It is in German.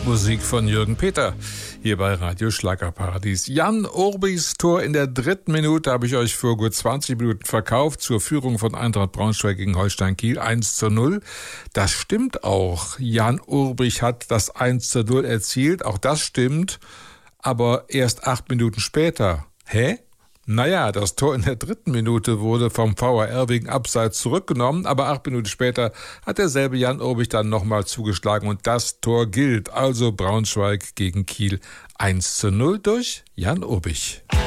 Musik von Jürgen Peter, hier bei Radio Schlagerparadies. Jan Urbichs Tor in der 3. Minute habe ich euch vor gut 20 Minuten verkauft zur Führung von Eintracht Braunschweig gegen Holstein Kiel 1:0. Das stimmt auch. Jan Urbich hat das 1:0 erzielt, auch das stimmt, aber erst 8 Minuten später. Hä? Naja, das Tor in der 3. Minute wurde vom VAR wegen Abseits zurückgenommen, aber 8 Minuten später hat derselbe Jan Urbich dann nochmal zugeschlagen und das Tor gilt. Also Braunschweig gegen Kiel 1:0 durch Jan Urbich.